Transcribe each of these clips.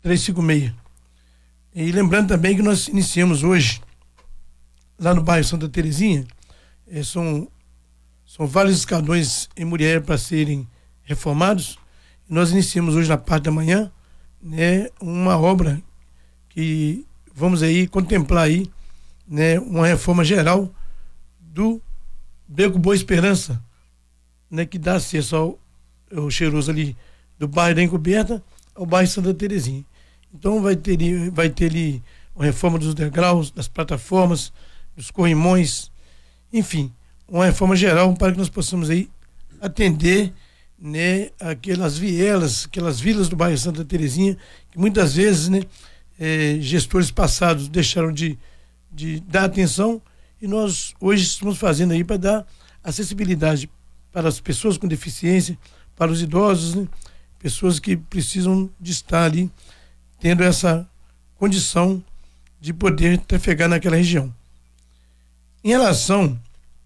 356. E lembrando também que nós iniciamos hoje, lá no bairro Santa Terezinha, são vários escadões em Muriel para serem reformados. E nós iniciamos hoje, na parte da manhã, né, uma obra que vamos aí contemplar aí, né, uma reforma geral do Beco Boa Esperança, né, que dá acesso ao cheiroso ali do bairro da Encoberta ao bairro Santa Terezinha. Então vai ter ali uma reforma dos degraus, das plataformas, dos corrimões, enfim, uma reforma geral para que nós possamos aí atender, né, aquelas vielas, aquelas vilas do bairro Santa Terezinha, que muitas vezes, né, gestores passados deixaram de dar atenção, e nós hoje estamos fazendo aí para dar acessibilidade para as pessoas com deficiência, para os idosos, né, pessoas que precisam de estar ali tendo essa condição de poder trafegar naquela região. Em relação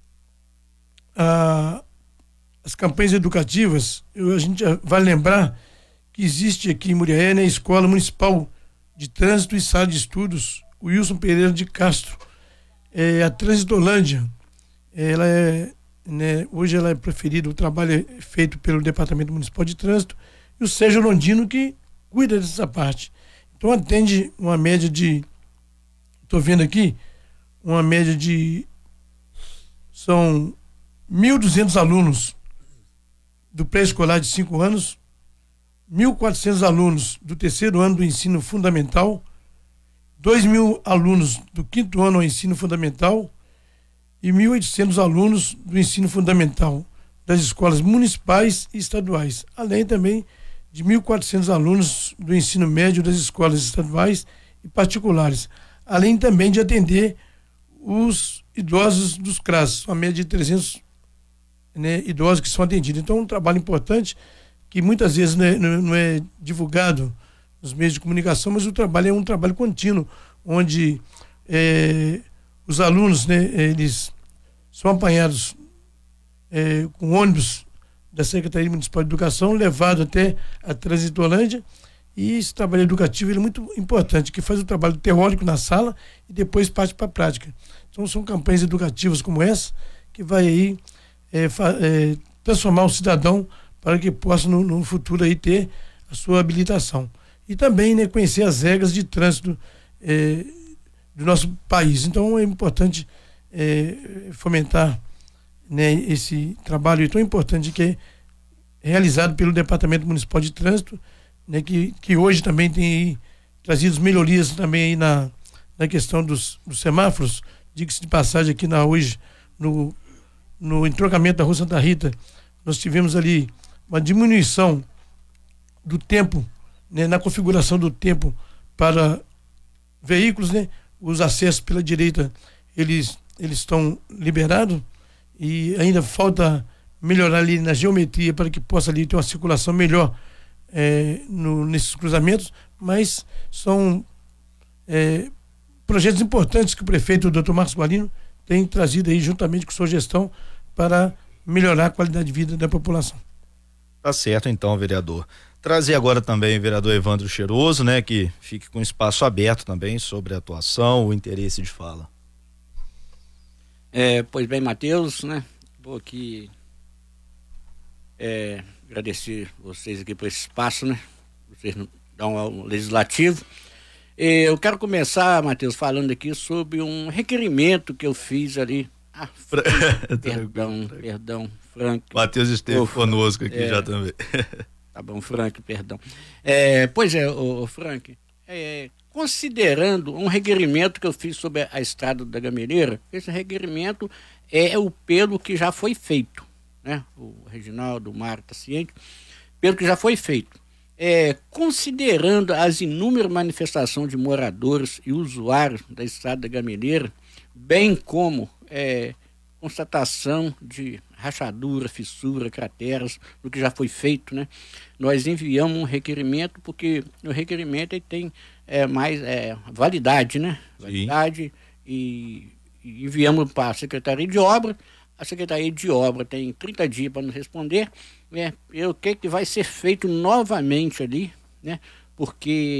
às campanhas educativas, a gente vai lembrar que existe aqui em Muriaé, né, a Escola Municipal de Trânsito e Sala de Estudos Wilson Pereira de Castro, a Transitolândia. Ela né, hoje ela é preferida, o trabalho é feito pelo Departamento Municipal de Trânsito e o Sérgio Londino que cuida dessa parte. Então atende uma média de, estou vendo aqui, uma média de, são 1.200 alunos do pré-escolar de 5 anos, 1.400 alunos do 3º ano do ensino fundamental, 2.000 alunos do 5º ano ao ensino fundamental e 1.800 alunos do ensino fundamental das escolas municipais e estaduais, além também de 1.400 alunos do ensino médio das escolas estaduais e particulares, além também de atender os idosos dos CRAS, uma média de 300, né, idosos que são atendidos. Então, um trabalho importante que muitas vezes não é divulgado nos meios de comunicação, mas o trabalho é um trabalho contínuo, onde os alunos, né, eles são apanhados com ônibus da Secretaria Municipal de Educação, levado até a Transitolândia, e esse trabalho educativo ele é muito importante, que faz o trabalho teórico na sala e depois parte para a prática. Então são campanhas educativas como essa que vai aí transformar o cidadão para que possa no futuro aí ter a sua habilitação. E também, né, conhecer as regras de trânsito do nosso país. Então é importante fomentar, né, esse trabalho tão importante que é realizado pelo Departamento Municipal de Trânsito, né, que hoje também tem aí trazido melhorias também aí na questão dos semáforos. Diga-se de passagem, aqui hoje no entroncamento da Rua Santa Rita, nós tivemos ali uma diminuição do tempo, né, na configuração do tempo para veículos, né? Os acessos pela direita eles estão liberados e ainda falta melhorar ali na geometria para que possa ali ter uma circulação melhor nesses cruzamentos, mas são projetos importantes que o prefeito, o Dr. Marcos Guarino, tem trazido aí juntamente com sua gestão para melhorar a qualidade de vida da população. Tá certo então, vereador. Trazer agora também o vereador Evandro Cheiroso, né, que fique com espaço aberto também sobre a atuação, o interesse de fala. Pois bem, Matheus, né, vou aqui agradecer vocês aqui por esse espaço, né, vocês dão ao legislativo. Eu quero começar, Matheus, falando aqui sobre um requerimento que eu fiz ali. Perdão, Frank. Matheus esteve conosco aqui já também. Tá bom, Frank, perdão. Pois é, Frank, considerando um requerimento que eu fiz sobre a estrada da Gameleira, esse requerimento é o pelo que já foi feito, né? O Reginaldo, o Mário está ciente, pelo que já foi feito. Considerando as inúmeras manifestações de moradores e usuários da estrada da Gameleira, bem como constatação de rachadura, fissura, crateras, do que já foi feito, né? Nós enviamos um requerimento, porque o requerimento ele tem mais validade, né? Validade, e enviamos para a Secretaria de Obra. A Secretaria de Obra tem 30 dias para nos responder, né? E o que vai ser feito novamente ali, né? Porque